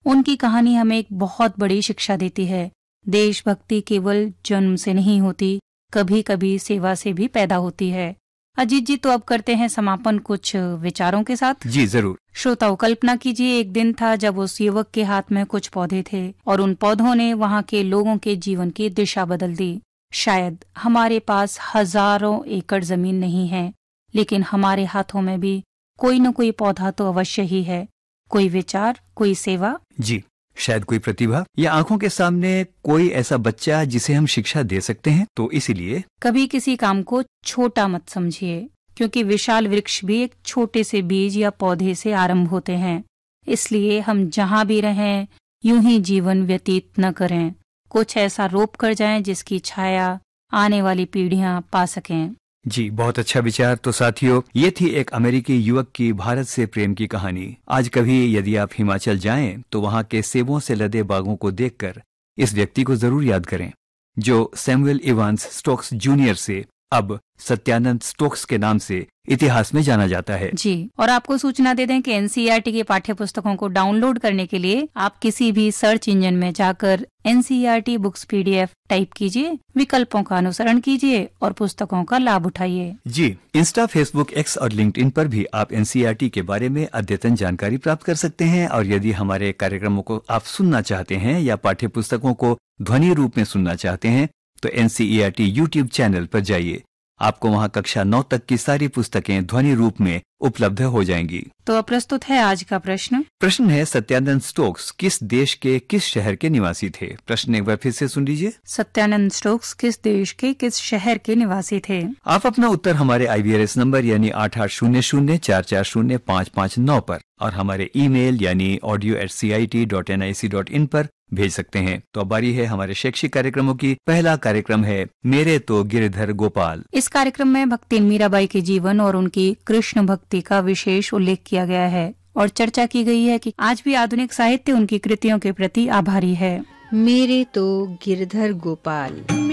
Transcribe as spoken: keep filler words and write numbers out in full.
उनकी कहानी हमें एक बहुत बड़ी शिक्षा देती है। देशभक्ति केवल जन्म से नहीं होती, कभी कभी सेवा से भी पैदा होती है। अजीत जी, तो अब करते हैं समापन कुछ विचारों के साथ। जी जरूर। श्रोताओं, कल्पना कीजिए एक दिन था जब उस युवक के हाथ में कुछ पौधे थे और उन पौधों ने वहाँ के लोगों के जीवन की दिशा बदल दी। शायद हमारे पास हजारों एकड़ जमीन नहीं है, लेकिन हमारे हाथों में भी कोई न कोई पौधा तो अवश्य ही है। कोई विचार, कोई सेवा, जी शायद कोई प्रतिभा, या आंखों के सामने कोई ऐसा बच्चा जिसे हम शिक्षा दे सकते हैं। तो इसीलिए कभी किसी काम को छोटा मत समझिए, क्योंकि विशाल वृक्ष भी एक छोटे से बीज या पौधे से आरंभ होते हैं। इसलिए हम जहाँ भी रहें यूं ही जीवन व्यतीत न करें। कुछ ऐसा रोप कर जाएं जिसकी छाया आने वाली पीढ़ियां पा सकें। जी बहुत अच्छा विचार। तो साथियों, ये थी एक अमेरिकी युवक की भारत से प्रेम की कहानी। आज कभी यदि आप हिमाचल जाएं तो वहाँ के सेबों से लदे बागों को देखकर इस व्यक्ति को जरूर याद करें, जो सैमुअल इवांस स्टोक्स जूनियर से अब सत्यानंद स्टोक्स के नाम से इतिहास में जाना जाता है। जी, और आपको सूचना दे दें कि एनसीईआरटी के पाठ्य पुस्तकों को डाउनलोड करने के लिए आप किसी भी सर्च इंजन में जाकर एनसीईआरटी बुक्स पीडीएफ टाइप कीजिए, विकल्पों का अनुसरण कीजिए और पुस्तकों का लाभ उठाइए। जी, इंस्टा, फेसबुक, एक्स और लिंक्डइन पर भी आप एनसीईआरटी के बारे में अद्यतन जानकारी प्राप्त कर सकते हैं। और यदि हमारे कार्यक्रमों को आप सुनना चाहते हैं या पाठ्य पुस्तकों को ध्वनि रूप में सुनना चाहते हैं तो एनसीईआरटी यूट्यूब चैनल पर जाइए। आपको वहां कक्षा नौ तक की सारी पुस्तकें ध्वनि रूप में उपलब्ध हो जाएंगी। तो अब प्रस्तुत है आज का प्रश्न। प्रश्न है, सत्यानंद स्टोक्स किस देश के किस शहर के निवासी थे? प्रश्न एक बार फिर से सुन लीजिए। सत्यानंद स्टोक्स किस देश के किस शहर के निवासी थे? आप अपना उत्तर हमारे आईवीआरएस नंबर यानी आठ आठ शून्य शून्य चार चार शून्य पाँच पाँच नौ पर और हमारे ईमेल यानी audio eight C I T dot N I C dot in पर भेज सकते हैं। तो अब बारी है हमारे शैक्षिक कार्यक्रमों की। पहला कार्यक्रम है मेरे तो गिरधर गोपाल। इस कार्यक्रम में भक्तिन मीराबाई के जीवन और उनकी कृष्ण भक्ति का विशेष उल्लेख किया गया है और चर्चा की गई है कि आज भी आधुनिक साहित्य उनकी कृतियों के प्रति आभारी है। मेरे तो गिरधर गोपाल।